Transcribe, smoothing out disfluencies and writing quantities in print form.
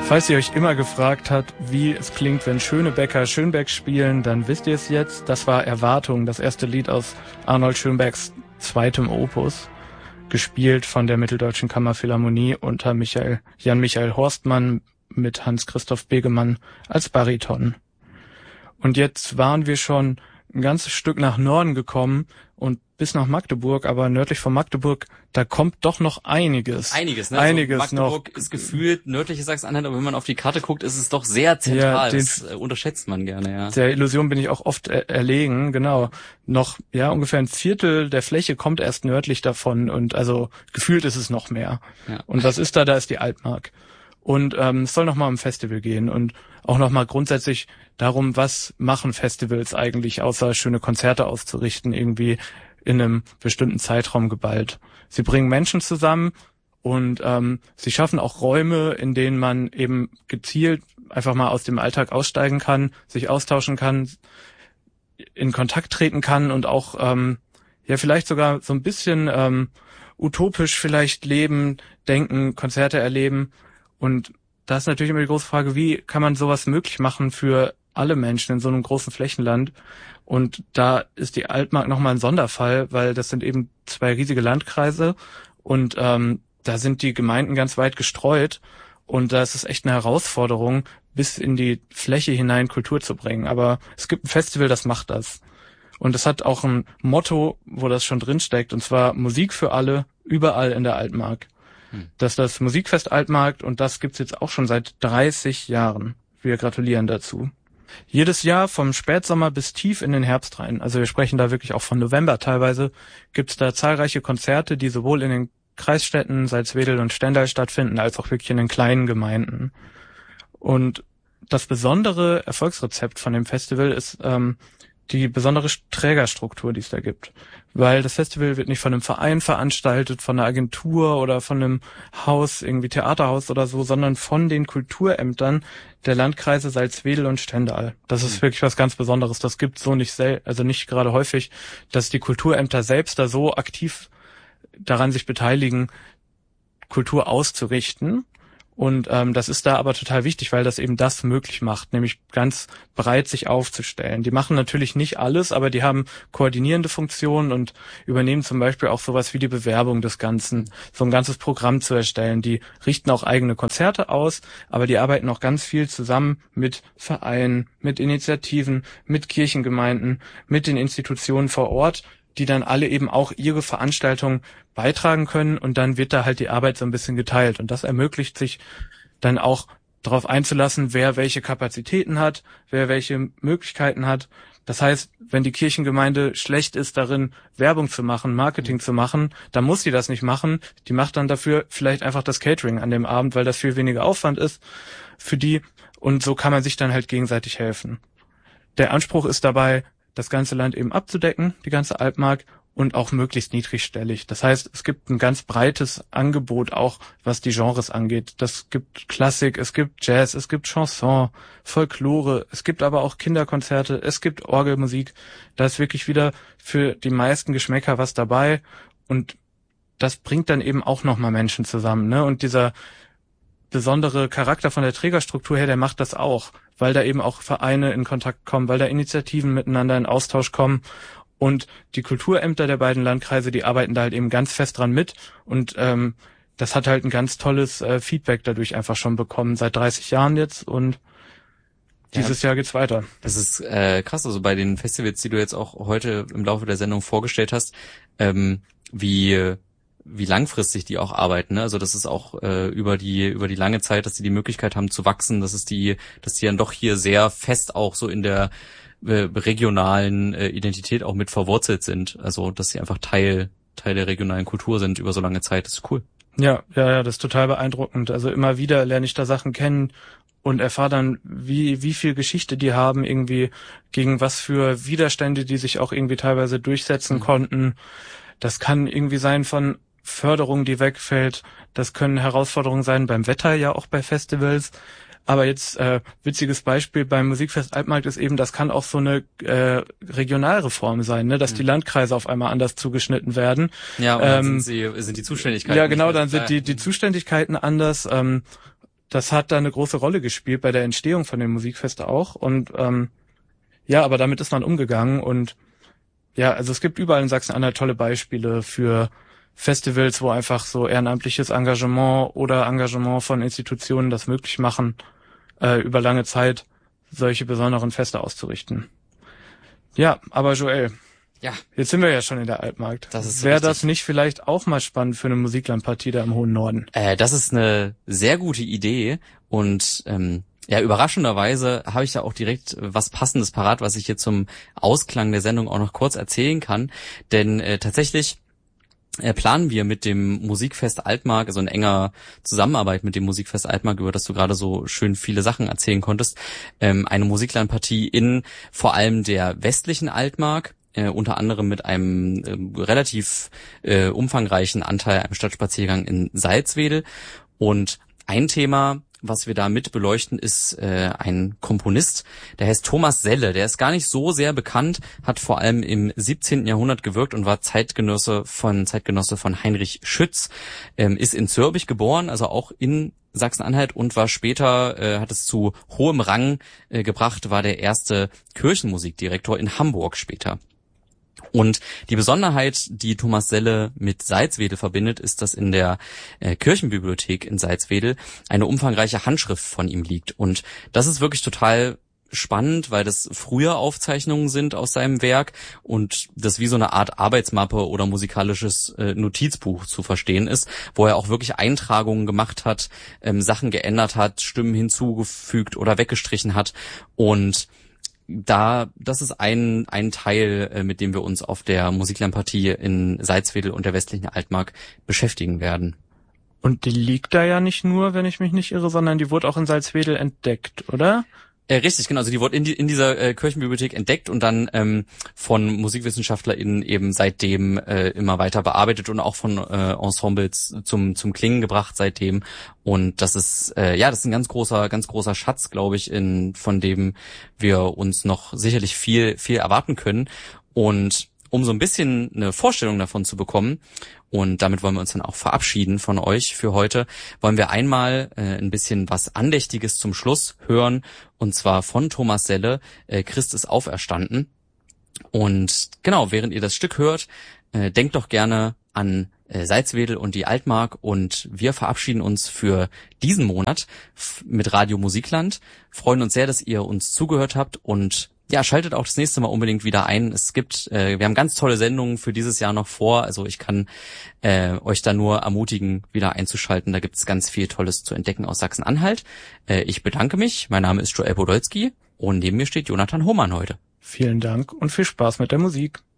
Falls ihr euch immer gefragt habt, wie es klingt, wenn Schönebecker Schönberg spielen, dann wisst ihr es jetzt. Das war Erwartung, das erste Lied aus Arnold Schönbergs zweitem Opus, gespielt von der Mitteldeutschen Kammerphilharmonie unter Jan-Michael Horstmann mit Hans-Christoph Begemann als Bariton. Und jetzt waren wir schon ein ganzes Stück nach Norden gekommen und bis nach Magdeburg, aber nördlich von Magdeburg, da kommt doch noch einiges. Einiges, ne? Einiges also Magdeburg noch. Ist gefühlt nördliche Sachsen-Anhalt, aber wenn man auf die Karte guckt, ist es doch sehr zentral. Ja, das unterschätzt man gerne, ja. Der Illusion bin ich auch oft erlegen, genau. Noch, ja, ungefähr ein Viertel der Fläche kommt erst nördlich davon und also gefühlt ist es noch mehr. Ja. Und was ist da? Da ist die Altmark. Und es soll nochmal um Festival gehen und auch nochmal grundsätzlich darum, was machen Festivals eigentlich, außer schöne Konzerte auszurichten, irgendwie in einem bestimmten Zeitraum geballt. Sie bringen Menschen zusammen und sie schaffen auch Räume, in denen man eben gezielt einfach mal aus dem Alltag aussteigen kann, sich austauschen kann, in Kontakt treten kann und auch ja vielleicht sogar so ein bisschen utopisch vielleicht leben, denken, Konzerte erleben. Und da ist natürlich immer die große Frage, wie kann man sowas möglich machen für alle Menschen in so einem großen Flächenland? Und da ist die Altmark nochmal ein Sonderfall, weil das sind eben 2 riesige Landkreise und da sind die Gemeinden ganz weit gestreut und da ist es echt eine Herausforderung, bis in die Fläche hinein Kultur zu bringen. Aber es gibt ein Festival, das macht das. Und es hat auch ein Motto, wo das schon drinsteckt, und zwar Musik für alle, überall in der Altmark. Das ist das Musikfest Altmark und das gibt's jetzt auch schon seit 30 Jahren. Wir gratulieren dazu. Jedes Jahr vom Spätsommer bis tief in den Herbst rein, also wir sprechen da wirklich auch von November teilweise, gibt's da zahlreiche Konzerte, die sowohl in den Kreisstädten Salzwedel und Stendal stattfinden, als auch wirklich in den kleinen Gemeinden. Und das besondere Erfolgsrezept von dem Festival ist die besondere Trägerstruktur, die es da gibt. Weil das Festival wird nicht von einem Verein veranstaltet, von einer Agentur oder von einem Haus, irgendwie Theaterhaus oder so, sondern von den Kulturämtern der Landkreise Salzwedel und Stendal. Das ist wirklich was ganz Besonderes. Das gibt so nicht also nicht gerade häufig, dass die Kulturämter selbst da so aktiv daran sich beteiligen, Kultur auszurichten. Und das ist da aber total wichtig, weil das eben das möglich macht, nämlich ganz breit sich aufzustellen. Die machen natürlich nicht alles, aber die haben koordinierende Funktionen und übernehmen zum Beispiel auch sowas wie die Bewerbung des Ganzen, so ein ganzes Programm zu erstellen. Die richten auch eigene Konzerte aus, aber die arbeiten auch ganz viel zusammen mit Vereinen, mit Initiativen, mit Kirchengemeinden, mit den Institutionen vor Ort, die dann alle eben auch ihre Veranstaltungen beitragen können und dann wird da halt die Arbeit so ein bisschen geteilt und das ermöglicht sich dann auch darauf einzulassen, wer welche Kapazitäten hat, wer welche Möglichkeiten hat. Das heißt, wenn die Kirchengemeinde schlecht ist darin, Werbung zu machen, Marketing zu machen, dann muss sie das nicht machen. Die macht dann dafür vielleicht einfach das Catering an dem Abend, weil das viel weniger Aufwand ist für die und so kann man sich dann halt gegenseitig helfen. Der Anspruch ist dabei, das ganze Land eben abzudecken, die ganze Altmark und auch möglichst niedrigstellig. Das heißt, es gibt ein ganz breites Angebot auch, was die Genres angeht. Das gibt Klassik, es gibt Jazz, es gibt Chanson, Folklore, es gibt aber auch Kinderkonzerte, es gibt Orgelmusik. Da ist wirklich wieder für die meisten Geschmäcker was dabei und das bringt dann eben auch nochmal Menschen zusammen, ne? Und dieser besondere Charakter von der Trägerstruktur her, der macht das auch, weil da eben auch Vereine in Kontakt kommen, weil da Initiativen miteinander in Austausch kommen und die Kulturämter der beiden Landkreise, die arbeiten da halt eben ganz fest dran mit und das hat halt ein ganz tolles Feedback dadurch einfach schon bekommen, seit 30 Jahren jetzt und dieses Jahr geht's weiter. Das ist krass, also bei den Festivals, die du jetzt auch heute im Laufe der Sendung vorgestellt hast, wie langfristig die auch arbeiten, ne? Also das ist auch über die lange Zeit, dass die Möglichkeit haben zu wachsen, dass die dann doch hier sehr fest auch so in der regionalen Identität auch mit verwurzelt sind. Also dass sie einfach Teil der regionalen Kultur sind über so lange Zeit. Das ist cool. Ja, das ist total beeindruckend. Also immer wieder lerne ich da Sachen kennen und erfahre dann, wie viel Geschichte die haben, irgendwie gegen was für Widerstände die sich auch irgendwie teilweise durchsetzen konnten. Das kann irgendwie sein von Förderung, die wegfällt. Das können Herausforderungen sein beim Wetter, ja auch bei Festivals. Aber jetzt witziges Beispiel beim Musikfest Altmark ist eben, das kann auch so eine Regionalreform sein, ne, dass die Landkreise auf einmal anders zugeschnitten werden. Ja, und dann sind die Zuständigkeiten. Ja, genau, dann sind die Zuständigkeiten anders. das hat da eine große Rolle gespielt bei der Entstehung von den Musikfesten auch. Und ja, aber damit ist man umgegangen. Und ja, also es gibt überall in Sachsen-Anhalt tolle Beispiele für Festivals, wo einfach so ehrenamtliches Engagement oder Engagement von Institutionen das möglich machen, über lange Zeit solche besonderen Feste auszurichten. Ja, aber Joel, Ja, jetzt sind wir ja schon in der Altmark. das ist Wäre richtig. das nicht vielleicht auch mal spannend für eine Musiklandpartie da im hohen Norden? Das ist eine sehr gute Idee und ja, überraschenderweise habe ich da auch direkt was Passendes parat, was ich hier zum Ausklang der Sendung auch noch kurz erzählen kann. Denn tatsächlich planen wir mit dem Musikfest Altmark, also in enger Zusammenarbeit mit dem Musikfest Altmark, über das du gerade so schön viele Sachen erzählen konntest, eine Musiklandpartie in vor allem der westlichen Altmark, unter anderem mit einem relativ umfangreichen Anteil am Stadtspaziergang in Salzwedel. Und ein Thema, was wir da mit beleuchten, ist ein Komponist, der heißt Thomas Selle. Der ist gar nicht so sehr bekannt, hat vor allem im 17. Jahrhundert gewirkt und war Zeitgenosse von Heinrich Schütz, ist in Zürbich geboren, also auch in Sachsen-Anhalt, und war später, hat es zu hohem Rang gebracht, war der erste Kirchenmusikdirektor in Hamburg später. Und die Besonderheit, die Thomas Selle mit Salzwedel verbindet, ist, dass in der Kirchenbibliothek in Salzwedel eine umfangreiche Handschrift von ihm liegt. Und das ist wirklich total spannend, weil das frühe Aufzeichnungen sind aus seinem Werk und das wie so eine Art Arbeitsmappe oder musikalisches Notizbuch zu verstehen ist, wo er auch wirklich Eintragungen gemacht hat, Sachen geändert hat, Stimmen hinzugefügt oder weggestrichen hat. Und das ist ein Teil, mit dem wir uns auf der Musiklandpartie in Salzwedel und der westlichen Altmark beschäftigen werden. Und die liegt da ja nicht nur, wenn ich mich nicht irre, sondern die wurde auch in Salzwedel entdeckt, oder? Richtig, genau. Also die wurde in dieser Kirchenbibliothek entdeckt und dann von MusikwissenschaftlerInnen eben seitdem immer weiter bearbeitet und auch von Ensembles zum Klingen gebracht seitdem. Und das ist das ist ein ganz großer Schatz, glaube ich, von dem wir uns noch sicherlich viel erwarten können. Und um so ein bisschen eine Vorstellung davon zu bekommen, und damit wollen wir uns dann auch verabschieden von euch für heute, wollen wir einmal ein bisschen was Andächtiges zum Schluss hören, und zwar von Thomas Selle, Christ ist auferstanden. Und genau, während ihr das Stück hört, denkt doch gerne an Salzwedel und die Altmark, und wir verabschieden uns für diesen Monat mit Radio Musikland, freuen uns sehr, dass ihr uns zugehört habt, und ja, schaltet auch das nächste Mal unbedingt wieder ein. Wir haben ganz tolle Sendungen für dieses Jahr noch vor. Also ich kann euch da nur ermutigen, wieder einzuschalten. Da gibt's ganz viel Tolles zu entdecken aus Sachsen-Anhalt. Ich bedanke mich. Mein Name ist Joel Podolski und neben mir steht Jonathan Hohmann heute. Vielen Dank und viel Spaß mit der Musik.